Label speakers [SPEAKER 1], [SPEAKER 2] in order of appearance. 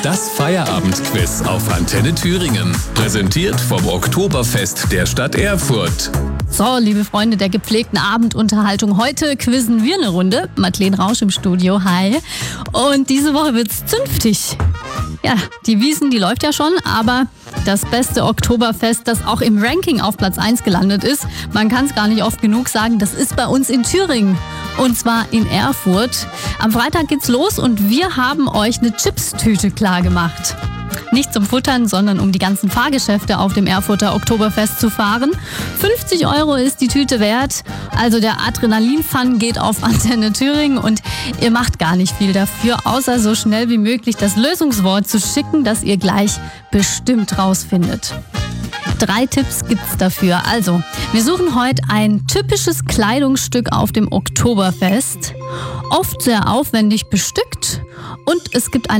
[SPEAKER 1] Das Feierabendquiz auf Antenne Thüringen. Präsentiert vom Oktoberfest der Stadt Erfurt.
[SPEAKER 2] So, liebe Freunde der gepflegten Abendunterhaltung, heute quizzen wir eine Runde. Madeleine Rausch im Studio, hi. Und diese Woche wird's zünftig. Ja, die Wiesn, die läuft ja schon, aber das beste Oktoberfest, das auch im Ranking auf Platz 1 gelandet ist, man kann es gar nicht oft genug sagen, das ist bei uns in Thüringen. Und zwar in Erfurt. Am Freitag geht's los und wir haben euch eine Chipstüte klar gemacht. Nicht zum Futtern, sondern um die ganzen Fahrgeschäfte auf dem Erfurter Oktoberfest zu fahren. 50 € ist die Tüte wert. Also der Adrenalin-Fun geht auf Antenne Thüringen und ihr macht gar nicht viel dafür, außer so schnell wie möglich das Lösungswort zu schicken, das ihr gleich bestimmt rausfindet. 3 Tipps gibt's dafür. Also, wir suchen heute ein typisches Kleidungsstück auf dem Oktoberfest. Oft sehr aufwendig bestückt und es gibt